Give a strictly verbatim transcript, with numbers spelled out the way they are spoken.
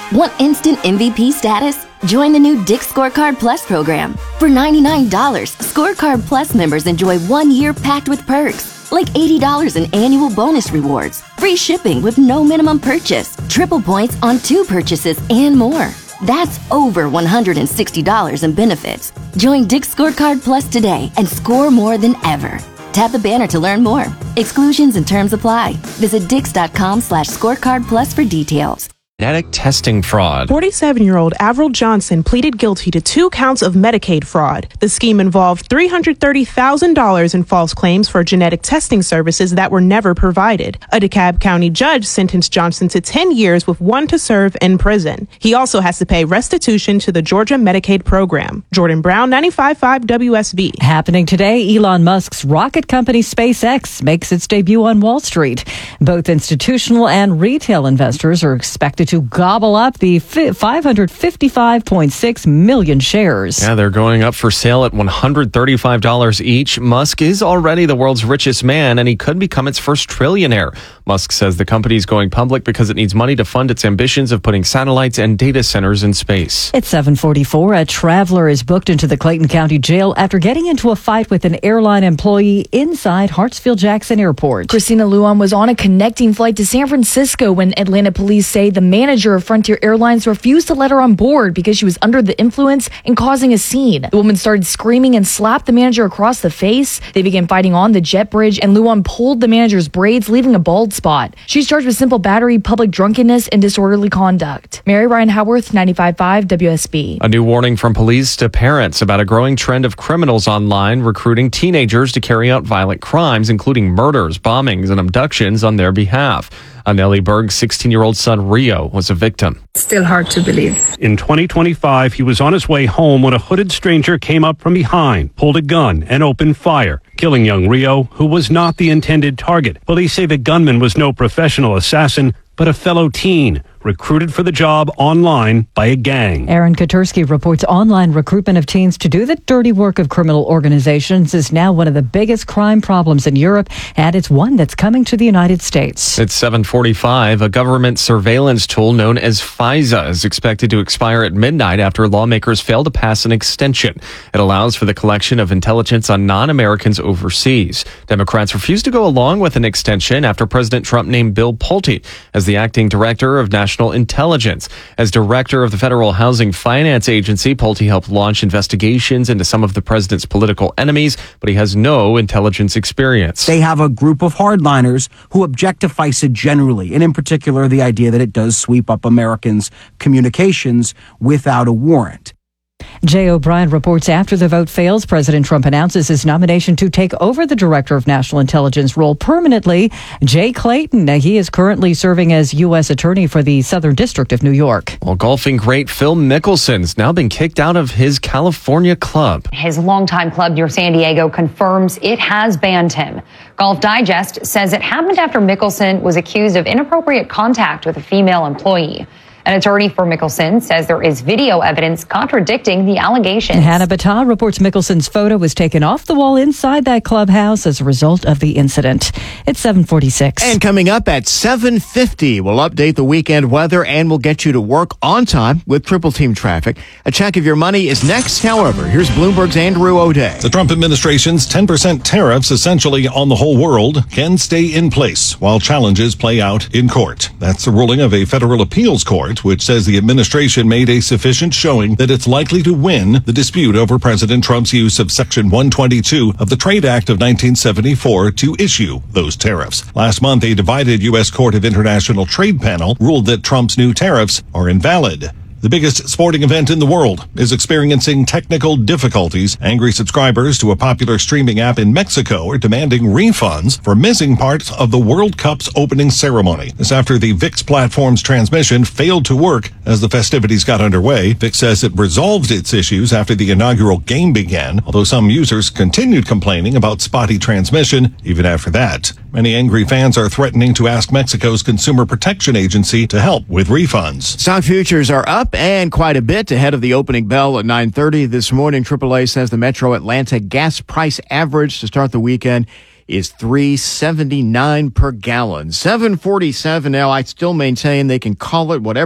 Want instant M V P status? Join the new Dick's Scorecard Plus program. For ninety-nine dollars, Scorecard Plus members enjoy one year packed with perks, like eighty dollars in annual bonus rewards, free shipping with no minimum purchase, triple points on two purchases, and more. That's over one hundred sixty dollars in benefits. Join Dick's Scorecard Plus today and score more than ever. Tap the banner to learn more. Exclusions and terms apply. Visit dix.com slash scorecard plus for details. Genetic testing fraud. forty-seven-year-old Avril Johnson pleaded guilty to two counts of Medicaid fraud. The scheme involved three hundred thirty thousand dollars in false claims for genetic testing services that were never provided. A DeKalb County judge sentenced Johnson to ten years with one to serve in prison. He also has to pay restitution to the Georgia Medicaid program. Jordan Brown, ninety-five point five W S B. Happening today, Elon Musk's rocket company SpaceX makes its debut on Wall Street. Both institutional and retail investors are expected to gobble up the five hundred fifty-five point six million shares. Yeah, they're going up for sale at one hundred thirty-five dollars each. Musk is already the world's richest man, and he could become its first trillionaire. Musk says the company is going public because it needs money to fund its ambitions of putting satellites and data centers in space. It's seven forty-four. A traveler is booked into the Clayton County Jail after getting into a fight with an airline employee inside Hartsfield-Jackson Airport. Christina Luan was on a connecting flight to San Francisco when Atlanta police say the manager of Frontier Airlines refused to let her on board because she was under the influence and causing a scene. The woman started screaming and slapped the manager across the face. They began fighting on the jet bridge, and Luan pulled the manager's braids, leaving a bald spot. She's charged with simple battery, public drunkenness, and disorderly conduct. Mary Ryan Howarth, ninety-five point five W S B. A new warning from police to parents about a growing trend of criminals online recruiting teenagers to carry out violent crimes, including murders, bombings, and abductions on their behalf. Nellie Berg's sixteen-year-old son, Rio, was a victim. Still hard to believe. In twenty twenty-five, he was on his way home when a hooded stranger came up from behind, pulled a gun, and opened fire, killing young Rio, who was not the intended target. Police say the gunman was no professional assassin, but a fellow teen recruited for the job online by a gang. Aaron Katursky reports online recruitment of teens to do the dirty work of criminal organizations is now one of the biggest crime problems in Europe, and it's one that's coming to the United States. It's seven forty-five. A government surveillance tool known as FISA is expected to expire at midnight after lawmakers fail to pass an extension. It allows for the collection of intelligence on non-Americans overseas. Democrats refused to go along with an extension after President Trump named Bill Pulte as the acting director of national intelligence. As director of the Federal Housing Finance Agency, Pulte helped launch investigations into some of the president's political enemies, but he has no intelligence experience. They have a group of hardliners who object to FISA generally, and in particular the idea that it does sweep up Americans' communications without a warrant. Jay O'Brien reports after the vote fails, President Trump announces his nomination to take over the Director of National Intelligence role permanently. Jay Clayton, he is currently serving as U S Attorney for the Southern District of New York. Well, golfing great Phil Mickelson's now been kicked out of his California club. His longtime club near San Diego confirms it has banned him. Golf Digest says it happened after Mickelson was accused of inappropriate contact with a female employee. An attorney for Mickelson says there is video evidence contradicting the allegations. Hannah Battah reports Mickelson's photo was taken off the wall inside that clubhouse as a result of the incident. It's seven forty-six. And coming up at seven fifty, we'll update the weekend weather and we'll get you to work on time with Triple Team Traffic. A check of your money is next. However, here's Bloomberg's Andrew O'Day. The Trump administration's ten percent tariffs essentially on the whole world can stay in place while challenges play out in court. That's the ruling of a federal appeals court, which says the administration made a sufficient showing that it's likely to win the dispute over President Trump's use of Section one twenty-two of the Trade Act of nineteen seventy-four to issue those tariffs. Last month, a divided U S Court of International Trade panel ruled that Trump's new tariffs are invalid. The biggest sporting event in the world is experiencing technical difficulties. Angry subscribers to a popular streaming app in Mexico are demanding refunds for missing parts of the World Cup's opening ceremony. This after the V I X platform's transmission failed to work as the festivities got underway. V I X says it resolved its issues after the inaugural game began, although some users continued complaining about spotty transmission even after that. Many angry fans are threatening to ask Mexico's Consumer Protection Agency to help with refunds. Stock futures are up and quite a bit ahead of the opening bell at nine thirty this morning. triple A says the Metro Atlanta gas price average to start the weekend is three seventy-nine per gallon. seven forty-seven now. I still maintain they can call it whatever